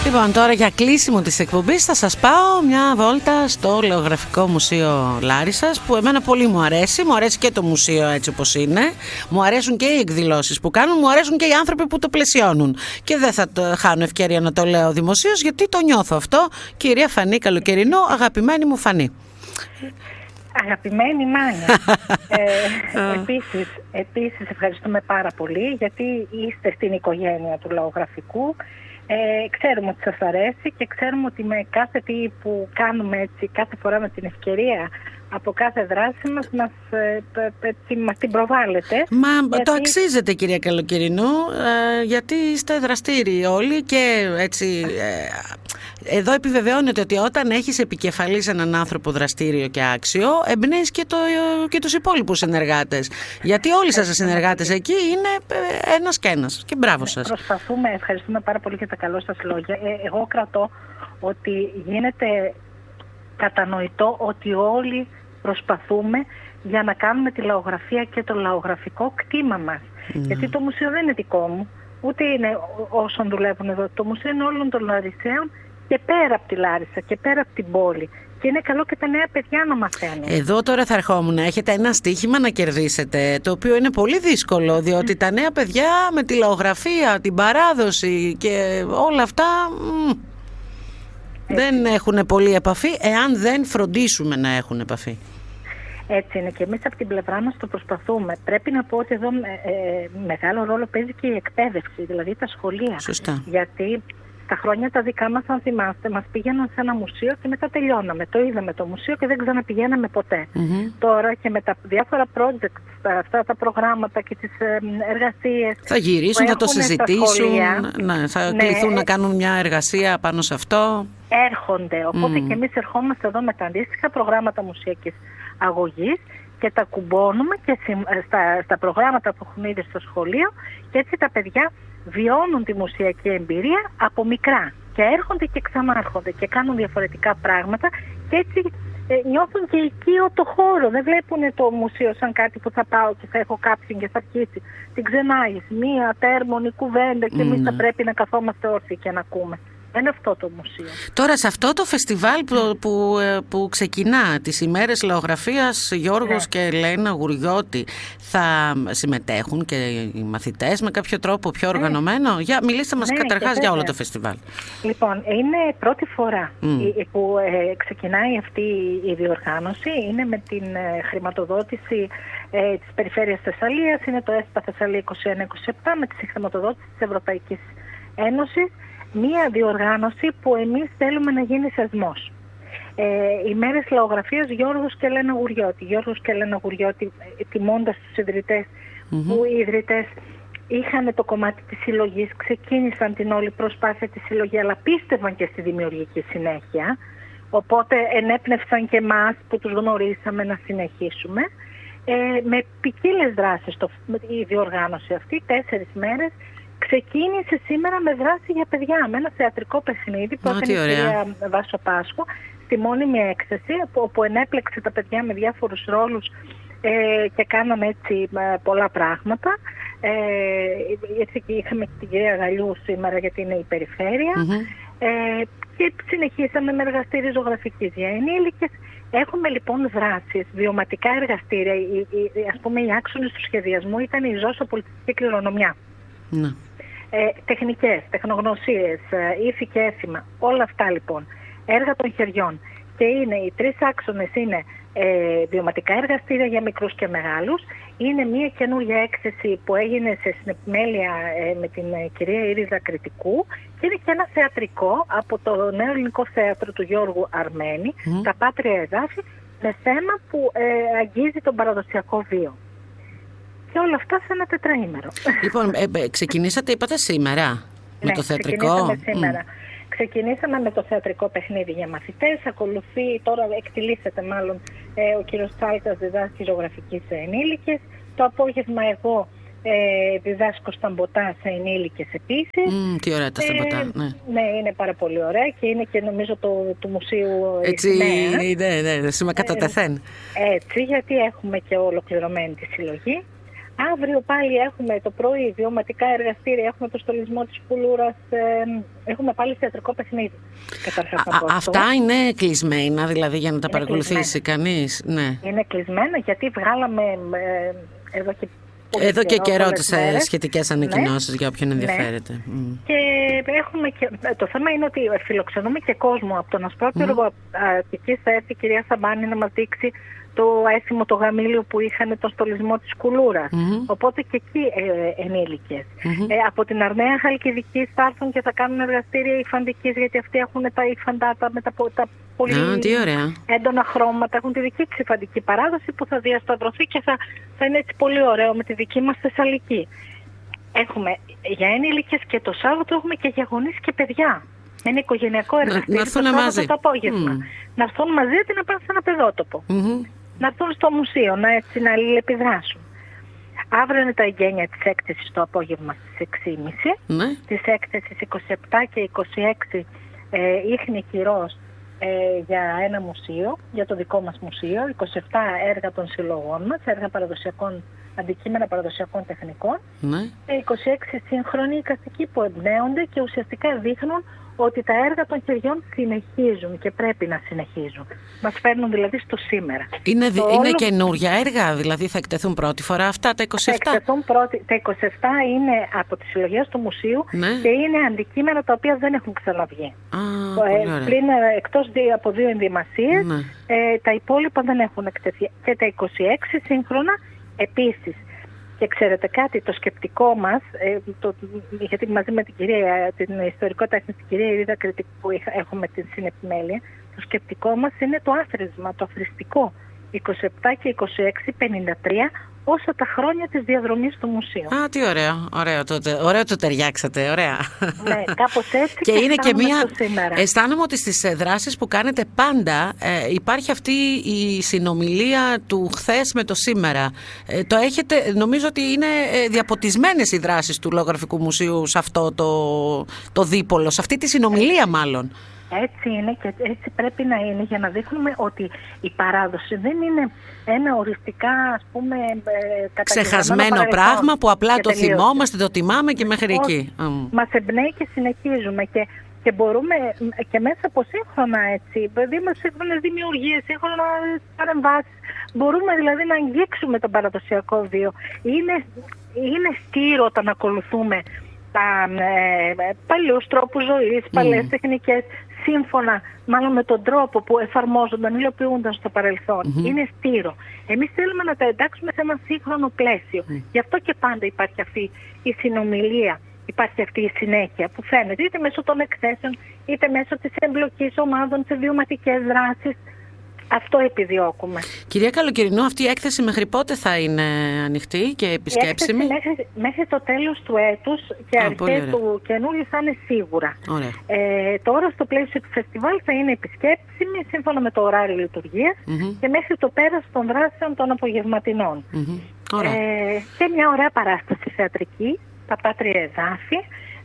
Λοιπόν, τώρα για κλείσιμο της εκπομπής θα σας πάω μια βόλτα στο Λεωγραφικό Μουσείο Λάρισσας, που εμένα πολύ μου αρέσει. Μου αρέσει και το μουσείο έτσι όπως είναι. Μου αρέσουν και οι εκδηλώσεις που κάνουν. Μου αρέσουν και οι άνθρωποι που το πλαισιώνουν. Και δεν θα χάνω ευκαιρία να το λέω δημοσίως, γιατί το νιώθω αυτό. Κυρία Φανή Καλοκαιρινό, αγαπημένη μου Φανή. Αγαπημένη Μάνια. Επίσης ευχαριστούμε πάρα πολύ, γιατί είστε στην οικογένεια του Λαογραφικού. Ξέρουμε ότι σας αρέσει και ξέρουμε ότι με κάθε τι που κάνουμε έτσι, κάθε φορά με την ευκαιρία από κάθε δράση μας την προβάλλετε. Μα γιατί... το αξίζετε, κυρία Καλοκαιρινού, γιατί είστε δραστήριοι όλοι και έτσι... Εδώ επιβεβαιώνεται ότι όταν έχεις επικεφαλής έναν άνθρωπο δραστήριο και άξιο, εμπνέεις και τους υπόλοιπους συνεργάτες. Γιατί όλοι σας οι συνεργάτες εκεί είναι ένας και ένας. Και μπράβο σας. Ευχαριστούμε πάρα πολύ για τα καλά σας λόγια. Εγώ κρατώ ότι γίνεται κατανοητό ότι όλοι προσπαθούμε για να κάνουμε τη λαογραφία και το λαογραφικό κτήμα μας. Γιατί το μουσείο δεν είναι δικό μου, ούτε είναι όσων δουλεύουν εδώ. Το μουσείο είναι όλων των Λαρισαίων και πέρα από τη Λάρισα και πέρα από την πόλη. Και είναι καλό και τα νέα παιδιά να μαθαίνουν. Εδώ τώρα θα ερχόμουν. Έχετε ένα στοίχημα να κερδίσετε, το οποίο είναι πολύ δύσκολο, διότι τα νέα παιδιά με τη λαογραφία, την παράδοση και όλα αυτά δεν έχουν πολύ επαφή, εάν δεν φροντίσουμε να έχουν επαφή. Έτσι είναι, και εμείς από την πλευρά μας το προσπαθούμε. Πρέπει να πω ότι εδώ μεγάλο ρόλο παίζει και η εκπαίδευση, δηλαδή τα σχολεία. Σωστά. Γιατί τα χρόνια τα δικά μας, αν θυμάστε, μας πήγαιναν σε ένα μουσείο και μετά τελειώναμε. Το είδαμε το μουσείο και δεν ξαναπηγαίναμε ποτέ. Τώρα και με τα διάφορα projects, αυτά τα προγράμματα και τις εργασίες. Θα γυρίσουν, θα το συζητήσουν, θα κληθούν να κάνουν μια εργασία πάνω σε αυτό. Έρχονται. Οπότε και εμείς ερχόμαστε εδώ με τα αντίστοιχα προγράμματα μουσιακής αγωγής και τα κουμπώνουμε και στα προγράμματα που έχουν ήδη στο σχολείο, και έτσι τα παιδιά βιώνουν τη μουσιακή εμπειρία από μικρά και έρχονται και ξανάρχονται και κάνουν διαφορετικά πράγματα, και έτσι νιώθουν και οικείο το χώρο. Δεν βλέπουν το μουσείο σαν κάτι που θα πάω και θα έχω κάποιον και θα αρχίσει. Την ξενάγεις, μία τέρμονη κουβέντα και εμείς θα πρέπει να καθόμαστε όρθιοι και να ακούμε. Είναι αυτό το μουσείο. Τώρα σε αυτό το φεστιβάλ που ξεκινά, τις ημέρες λαογραφίας Γιώργος και Ελένα Γουριώτη, θα συμμετέχουν και οι μαθητές με κάποιο τρόπο πιο οργανωμένο? Μιλήστε μας καταρχάς για όλο το φεστιβάλ. Λοιπόν, είναι πρώτη φορά που ξεκινάει αυτή η διοργάνωση. Είναι με την χρηματοδότηση της Περιφέρειας Θεσσαλίας, είναι το ΕΣΠΑ Θεσσαλία 21-27 με τη χρηματοδότηση της Ευρωπαϊκής Ένωσης. Μία διοργάνωση που εμείς θέλουμε να γίνει σεσμός. Οι μέρες λαογραφίας Γιώργος και Ελένα Γουριώτη. Γιώργος και Ελένα Γουριώτη, τιμώντας τους ιδρυτές, που οι ιδρυτές είχαν το κομμάτι της συλλογής, ξεκίνησαν την όλη προσπάθεια της συλλογή, αλλά πίστευαν και στη δημιουργική συνέχεια. Οπότε ενέπνευσαν και εμάς που τους γνωρίσαμε να συνεχίσουμε. Με ποικίλες δράσεις η διοργάνωση αυτή, 4 μέρες. Ξεκίνησε σήμερα με δράση για παιδιά, με ένα θεατρικό παιχνίδι που έκανε η κυρία Βάσο Πάσχου, στη μόνιμη έκθεση, όπου ενέπλεξε τα παιδιά με διάφορους ρόλους και κάναμε έτσι πολλά πράγματα. Έτσι και είχαμε και την κυρία Γαλλιού σήμερα, γιατί είναι η περιφέρεια. Και συνεχίσαμε με εργαστήρια ζωγραφικής για ενήλικες. Έχουμε λοιπόν δράσεις, βιωματικά εργαστήρια. Ας πούμε, οι άξονες του σχεδιασμού ήταν η ζώσο-πολιτιστική κληρονομιά. Τεχνικές, τεχνογνωσίες, ύφη και έθιμα, όλα αυτά λοιπόν, έργα των χεριών. Και είναι οι 3 άξονες, είναι βιωματικά εργαστήρια για μικρούς και μεγάλους. Είναι μια καινούργια έκθεση που έγινε σε συνεπιμέλεια με την κυρία Ήριδα Κρητικού, και είναι και ένα θεατρικό από το Νέο Ελληνικό Θέατρο του Γιώργου Αρμένη, τα Πάτρια Εδάφη, με θέμα που αγγίζει τον παραδοσιακό βίο. Και όλα αυτά σε ένα τετραήμερο. Λοιπόν, ξεκινήσατε, είπατε, σήμερα με το θεατρικό. Ξεκινήσαμε σήμερα. Ξεκινήσαμε με το θεατρικό παιχνίδι για μαθητές. Ακολουθεί, τώρα εκτιλήσεται μάλλον, ο κύριος Τσάλκας διδάσκει ζωγραφική σε ενήλικες. Το απόγευμα εγώ διδάσκω σταμποτά σε ενήλικες επίσης. Τι ωραία τα σταμποτά, ναι, είναι πάρα πολύ ωραία και είναι και νομίζω του Μουσείου έτσι, ναι, σήμα κατά τεθέν. Έτσι, γιατί έχουμε και ολοκληρωμένη τη συλλογή. Αύριο πάλι έχουμε το πρωί βιωματικά εργαστήρια, έχουμε το στολισμό της Κουλούρας, έχουμε πάλι θεατρικό παιχνίδι. Αυτά είναι κλεισμένα, δηλαδή, για να τα παρακολουθήσει κανείς? Ναι. Είναι κλεισμένα γιατί βγάλαμε εδώ και καιρό τις σχετικές ανακοινώσεις, για όποιον ενδιαφέρεται. Ναι. Και έχουμε το θέμα είναι ότι φιλοξενούμε και κόσμο από τον Ασπρόπυργο. Εκεί θα έρθει η κυρία Σαμπάνη να μας δείξει το έθιμο, το γαμήλιο που είχαν τον στολισμό της Κουλούρας. Οπότε και εκεί ενήλικες. Από την Αρναία Χαλκιδικής θα έρθουν και θα κάνουν εργαστήρια υφαντικής, γιατί αυτοί έχουν τα υφαντά με τα πολύ έντονα χρώματα. Έχουν τη δική της υφαντική παράδοση που θα διασταυρωθεί και θα είναι έτσι πολύ ωραίο με τη δική μας Θεσσαλική. Έχουμε για ενήλικες και το Σάββατο έχουμε και για γονείς και παιδιά. Είναι οικογενειακό εργαστήριο. Να έρθουν μαζί. Το απόγευμα. Να έρθουν μαζί αντί να πάνε σε ένα παιδότοπο. Να έρθουν στο μουσείο, να αλληλεπιδράσουν. Αύριο είναι τα εγγένεια της έκθεσης το απόγευμα στις 6.30. Της έκθεσης 27 και 26 ίχνη κυρός για ένα μουσείο, για το δικό μας μουσείο. 27 έργα των συλλογών μας, έργα παραδοσιακών, αντικείμενα παραδοσιακών τεχνικών. Και 26 σύγχρονοι εικαστικοί που εμπνέονται και ουσιαστικά δείχνουν ότι τα έργα των χεριών συνεχίζουν και πρέπει να συνεχίζουν. Μας φέρνουν δηλαδή στο σήμερα. Είναι καινούρια έργα, δηλαδή θα εκτεθούν πρώτη φορά αυτά τα 27? Τα 27 είναι από τις συλλογές του μουσείου και είναι αντικείμενα τα οποία δεν έχουν ξαναβγεί. Πλην εκτός από 2 ενδυμασίες, τα υπόλοιπα δεν έχουν εκτεθεί. Και τα 26 σύγχρονα επίσης. Και ξέρετε κάτι, το σκεπτικό μας, γιατί μαζί με την ιστορικό τέχνη, την κυρία Ειρήδα Κρητικού που έχουμε την συνεπιμέλεια, το σκεπτικό μας είναι το άθροισμα, το αθροιστικό. 27 και 26, 53, όσα τα χρόνια της διαδρομής του μουσείου. Τι ωραίο, ωραίο το ταιριάξατε, ωραία. Ναι, κάπως έτσι και είναι και μία, αισθάνομαι ότι στις δράσεις που κάνετε πάντα υπάρχει αυτή η συνομιλία του χθες με το σήμερα. Το έχετε, νομίζω ότι είναι διαποτισμένες οι δράσεις του Λογογραφικού Μουσείου σε αυτό το δίπολο, σε αυτή τη συνομιλία μάλλον. Έτσι είναι και έτσι πρέπει να είναι, για να δείχνουμε ότι η παράδοση δεν είναι ένα οριστικά, ας πούμε, ξεχασμένο πράγμα που απλά το θυμόμαστε, το τιμάμε και μέχρι εκεί. Μας εμπνέει και συνεχίζουμε και μπορούμε και μέσα από σύγχρονα σύγχρονες δημιουργίες, σύγχρονες παρεμβάσεις, μπορούμε δηλαδή να αγγίξουμε τον παραδοσιακό βίο. Είναι στήρο όταν ακολουθούμε παλιούς τρόπους ζωής, παλιές τεχνικές, σύμφωνα μάλλον με τον τρόπο που εφαρμόζονταν, υλοποιούνταν στο παρελθόν. Είναι στήρο. Εμείς θέλουμε να τα εντάξουμε σε ένα σύγχρονο πλαίσιο. Γι' αυτό και πάντα υπάρχει αυτή η συνομιλία, υπάρχει αυτή η συνέχεια που φαίνεται είτε μέσω των εκθέσεων, είτε μέσω της εμπλοκής ομάδων σε βιωματικές δράσεις. Αυτό επιδιώκουμε. Κυρία Καλοκαιρινού, αυτή η έκθεση μέχρι πότε θα είναι ανοιχτή και επισκέψιμη? Μέχρι το τέλος του έτους και αρχές του καινούριου θα είναι σίγουρα. Τώρα στο πλαίσιο του φεστιβάλ θα είναι επισκέψιμη σύμφωνα με το ωράριο λειτουργίας και μέχρι το πέρας των δράσεων των απογευματινών. Και μια ωραία παράσταση θεατρική, τα Πάτρια Εδάφη,